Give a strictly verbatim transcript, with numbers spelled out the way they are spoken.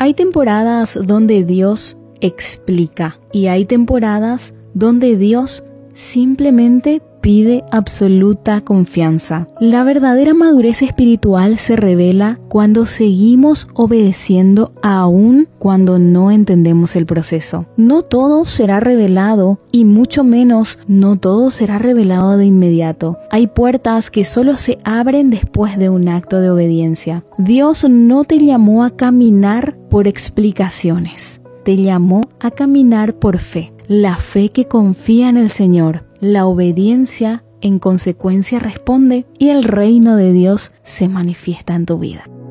Hay temporadas donde Dios explica y hay temporadas donde Dios simplemente pide absoluta confianza. La verdadera madurez espiritual se revela cuando seguimos obedeciendo aún cuando no entendemos el proceso. No todo será revelado y mucho menos no todo será revelado de inmediato. Hay puertas que solo se abren después de un acto de obediencia. Dios no te llamó a caminar por explicaciones. Te llamó a caminar por fe. La fe que confía en el Señor. La obediencia, en consecuencia, responde y el reino de Dios se manifiesta en tu vida.